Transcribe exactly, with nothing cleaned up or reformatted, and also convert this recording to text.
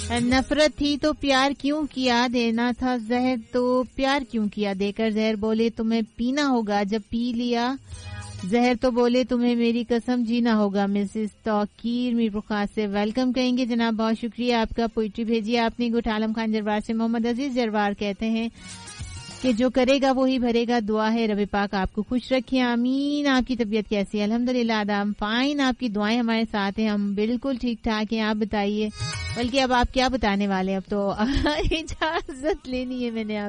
नफरत थी तो प्यार क्यों किया, देना था जहर तो प्यार क्यों किया, देकर जहर बोले तुम्हें पीना होगा, जब पी लिया जहर तो बोले तुम्हें मेरी कसम जीना होगा। मिसेस तौकीर मीरपुर खास से वेलकम कहेंगे जनाब, बहुत शुक्रिया आपका। पोइट्री भेजी आपने गुट आलम खान जरवार से। मोहम्मद अजीज जरवार कहते हैं कि जो करेगा वो ही भरेगा, दुआ है रब पाक आपको खुश रखे, आमीन। आपकी तबीयत कैसी है? अल्हम्दुलिल्लाह आदाम फाइन, आपकी दुआएं हमारे साथ हैं, हम बिल्कुल ठीक ठाक हैं। आप बताइए, बल्कि अब आप क्या बताने वाले? अब तो इजाजत लेनी है मैंने आप